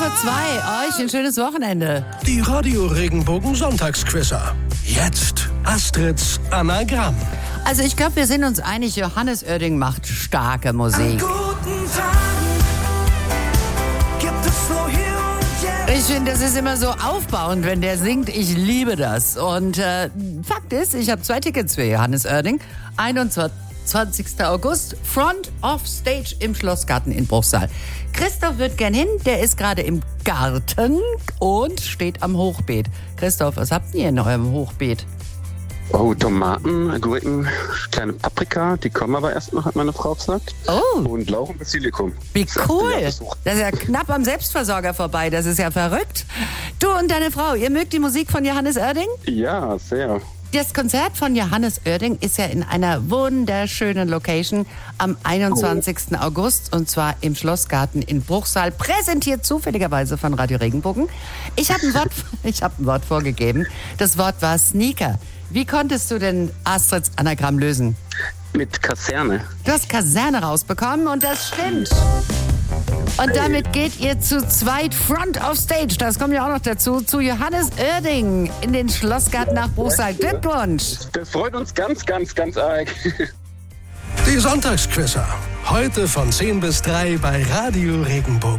Euch ein schönes Wochenende. Die Radio Regenbogen Sonntagsquizzer. Jetzt Astrids Anagramm. Also ich glaube, wir sind uns einig, Johannes Oerding macht starke Musik. An guten Tagen gibt es nur hier und jetzt. Ich finde, das ist immer so aufbauend, wenn der singt. Ich liebe das. Und Fakt ist, ich habe 2 Tickets für Johannes Oerding. 21. August, Front of Stage im Schlossgarten in Bruchsal. Christoph wird gern hin, der ist gerade im Garten und steht am Hochbeet. Christoph, was habt ihr in eurem Hochbeet? Oh, Tomaten, Gurken, kleine Paprika, die kommen aber erst noch, hat meine Frau gesagt. Oh, Und Lauch und Basilikum. wie Das erste cool. Jahrbesuch. Das ist ja knapp am Selbstversorger vorbei, das ist ja verrückt. Du und deine Frau, ihr mögt die Musik von Johannes Oerding? Ja, sehr. Das Konzert von Johannes Oerding ist ja in einer wunderschönen Location am 21. August und zwar im Schlossgarten in Bruchsal, präsentiert zufälligerweise von Radio Regenbogen. Ich habe ein Wort vorgegeben. Das Wort war Sneaker. Wie konntest du denn Astrids Anagramm lösen? Mit Kaserne. Du hast Kaserne rausbekommen und das stimmt. Und damit geht ihr zu zweit Front of Stage, das kommt ja auch noch dazu, zu Johannes Oerding in den Schlossgarten nach Bruchsal. Glückwunsch! Das freut uns ganz, ganz, ganz arg. Die Sonntagsquizzer. Heute von 10 bis 3 bei Radio Regenbogen.